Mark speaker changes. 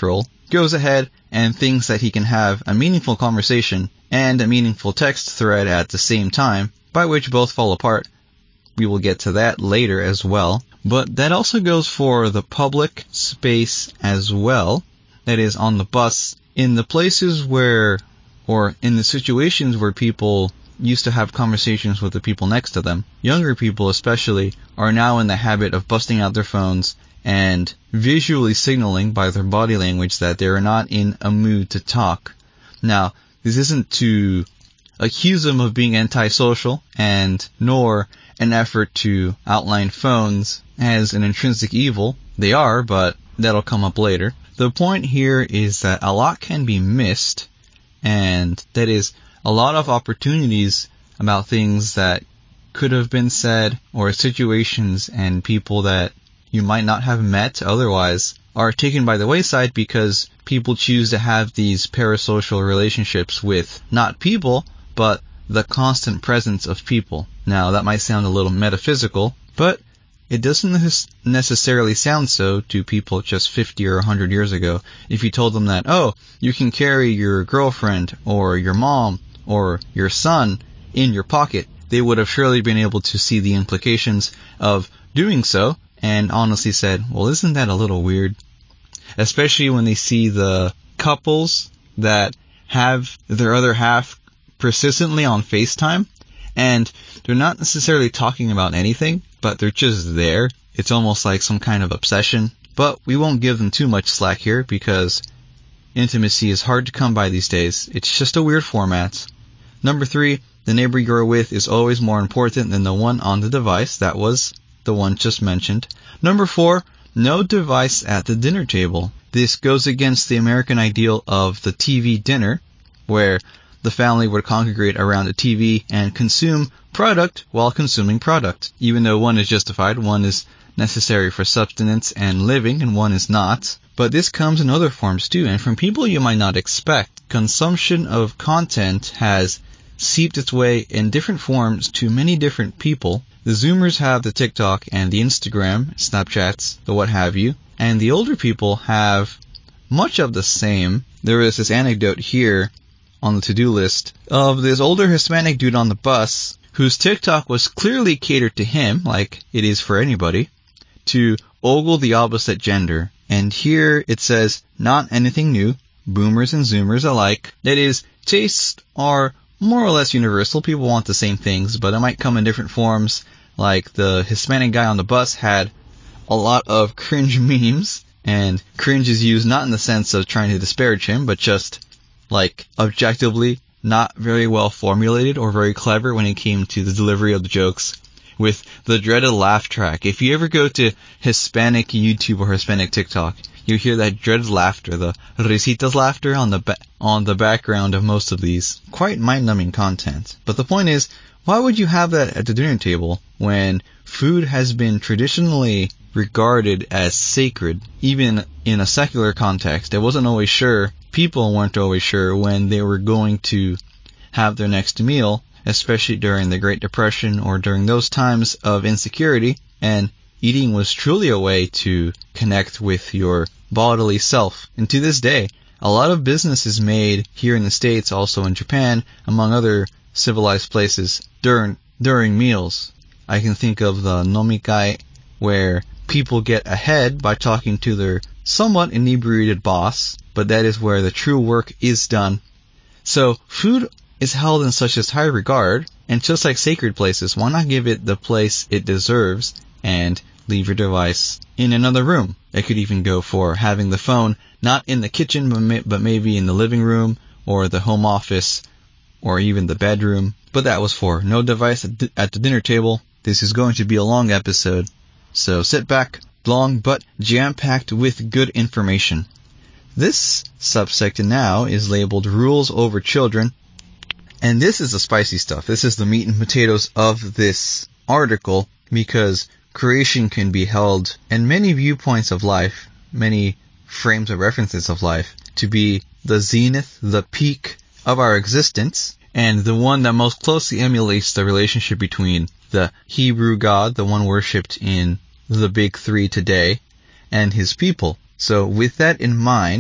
Speaker 1: control, goes ahead and thinks that he can have a meaningful conversation and a meaningful text thread at the same time, by which both fall apart. We will get to that later as well. But that also goes for the public space as well. That is, on the bus, in the places where, or in the situations where people used to have conversations with the people next to them. Younger people especially are now in the habit of busting out their phones and visually signaling by their body language that they are not in a mood to talk. Now, this isn't to accuse them of being antisocial, and nor an effort to outline phones as an intrinsic evil. They are, but that'll come up later. The point here is that a lot can be missed, and that is a lot of opportunities about things that could have been said, or situations and people that you might not have met otherwise, are taken by the wayside because people choose to have these parasocial relationships with not people, but the constant presence of people. Now, that might sound a little metaphysical, but it doesn't necessarily sound so to people just 50 or 100 years ago. If you told them that, oh, you can carry your girlfriend or your mom or your son in your pocket, they would have surely been able to see the implications of doing so and honestly said, well, isn't that a little weird? Especially when they see the couples that have their other half persistently on FaceTime, and they're not necessarily talking about anything, but they're just there. It's almost like some kind of obsession. But we won't give them too much slack here because intimacy is hard to come by these days. It's just a weird format. Number 3, the neighbor you're with is always more important than the one on the device. That was the one just mentioned. Number 4, no device at the dinner table. This goes against the American ideal of the TV dinner, where the family would congregate around a TV and consume product while consuming product. Even though one is justified, one is necessary for subsistence and living, and one is not. But this comes in other forms too, and from people you might not expect. Consumption of content has seeped its way in different forms to many different people. The Zoomers have the TikTok and the Instagram, Snapchats, the what have you, and the older people have much of the same. There is this anecdote here on the to-do list of this older Hispanic dude on the bus whose TikTok was clearly catered to him, like it is for anybody, to ogle the opposite gender. And here it says, not anything new, boomers and zoomers alike. That is, tastes are more or less universal. People want the same things, but it might come in different forms. Like the Hispanic guy on the bus had a lot of cringe memes, and cringe is used not in the sense of trying to disparage him, but just like objectively not very well formulated or very clever when it came to the delivery of the jokes, with the dreaded laugh track. If you ever go to Hispanic YouTube or Hispanic TikTok, you hear that dreaded laughter, the risitas laughter on the background of most of these. Quite mind-numbing content. But the point is, why would you have that at the dinner table when food has been traditionally regarded as sacred, even in a secular context? People weren't always sure when they were going to have their next meal, especially during the Great Depression or during those times of insecurity, and eating was truly a way to connect with your bodily self. And to this day, a lot of business is made here in the States, also in Japan, among other civilized places, during meals. I can think of the nomikai, where people get ahead by talking to their somewhat inebriated boss, but that is where the true work is done. So food is held in such as high regard, and just like sacred places, why not give it the place it deserves and leave your device in another room? It could even go for having the phone not in the kitchen, but maybe in the living room or the home office or even the bedroom. But that was for no device at the dinner table. This is going to be a long episode, so sit back, long but jam-packed with good information. This subsection now is labeled Rules Over Children, and this is the spicy stuff. This is the meat and potatoes of this article, because creation can be held in many viewpoints of life, many frames of references of life, to be the zenith, the peak of our existence, and the one that most closely emulates the relationship between the Hebrew God, the one worshipped in the big three today, and his people. So with that in mind,